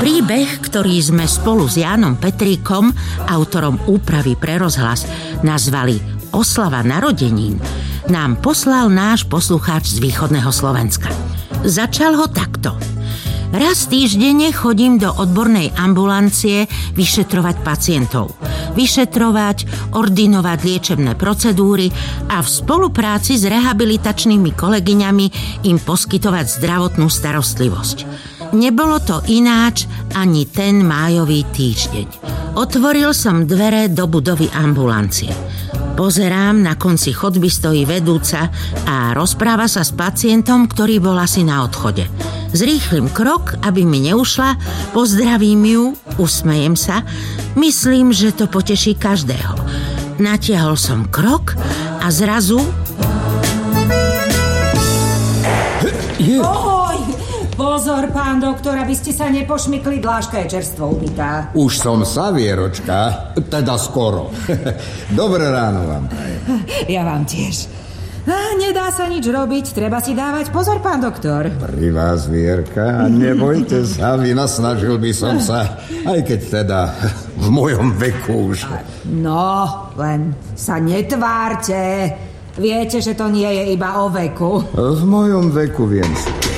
Príbeh, ktorý sme spolu s Jánom Petríkom, autorom úpravy pre rozhlas, nazvali Oslava narodenín, nám poslal náš poslucháč z východného Slovenska. Začal ho takto. Raz týždenne chodím do odbornej ambulancie vyšetrovať pacientov. Vyšetrovať, ordinovať liečebné procedúry a v spolupráci s rehabilitačnými kolegyňami im poskytovať zdravotnú starostlivosť. Nebolo to ináč ani ten májový týždeň. Otvoril som dvere do budovy ambulancie. Pozerám, na konci chodby stojí vedúca a rozpráva sa s pacientom, ktorý bol asi na odchode. Zrýchlim krok, aby mi neušla, pozdravím ju, usmejem sa, myslím, že to poteší každého. Natiahol som krok a zrazu... Pozor, pán doktor, aby ste sa nepošmykli, dláška je čerstvo umytá. Už som sa, Vieročka, teda skoro. Dobré ráno vám prajem. Ja vám tiež. Nedá sa nič robiť, treba si dávať pozor, pán doktor. Pri vás, Vierka, nebojte sa, vynasnažil by som sa, aj keď teda v mojom veku už. No, len sa netvárte. Viete, že to nie je iba o veku. V mojom veku viem si.